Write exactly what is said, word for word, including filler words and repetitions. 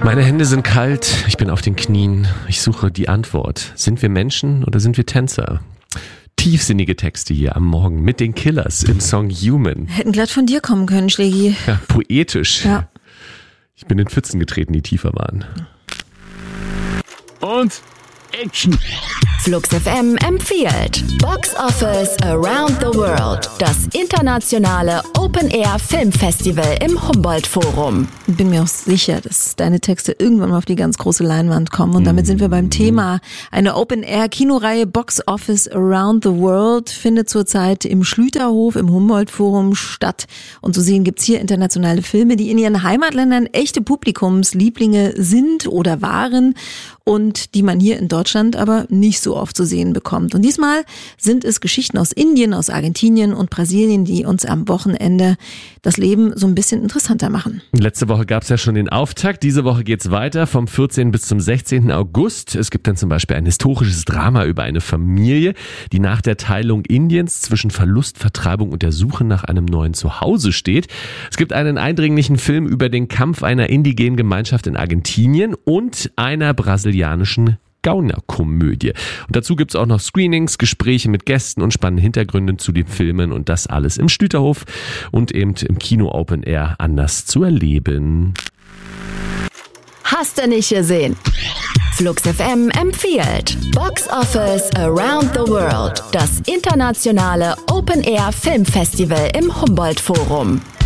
Meine Hände sind kalt, ich bin auf den Knien, ich suche die Antwort. Sind wir Menschen oder sind wir Tänzer? Tiefsinnige Texte hier am Morgen mit den Killers im Song Human. Hätten glatt von dir kommen können, Schlägi. Ja, poetisch. Ja. Ich bin in Pfützen getreten, die tiefer waren. Und Action! Flux F M empfiehlt Box Office Around the World, das internationale Open-Air-Filmfestival im Humboldt-Forum. Ich bin mir auch sicher, dass deine Texte irgendwann mal auf die ganz große Leinwand kommen. Und damit sind wir beim Thema. Eine Open-Air-Kinoreihe Box Office Around the World findet zurzeit im Schlüterhof im Humboldt-Forum statt. Und zu sehen gibt's hier internationale Filme, die in ihren Heimatländern echte Publikumslieblinge sind oder waren und die man hier in Deutschland aber nicht so oft zu sehen bekommt. Und diesmal sind es Geschichten aus Indien, aus Argentinien und Brasilien, die uns am Wochenende das Leben so ein bisschen interessanter machen. Letzte Woche gab es ja schon den Auftakt. Diese Woche geht's weiter vom vierzehnten bis zum sechzehnten August. Es gibt dann zum Beispiel ein historisches Drama über eine Familie, die nach der Teilung Indiens zwischen Verlust, Vertreibung und der Suche nach einem neuen Zuhause steht. Es gibt einen eindringlichen Film über den Kampf einer indigenen Gemeinschaft in Argentinien und einer brasilianischen Gaunerkomödie. Und dazu gibt's auch noch Screenings, Gespräche mit Gästen und spannende Hintergründe zu den Filmen und das alles im Schlüterhof und eben im Kino Open Air anders zu erleben. Hast du nicht gesehen? Flux F M empfiehlt Box Office Around the World, das internationale Open-Air-Filmfestival im Humboldt-Forum.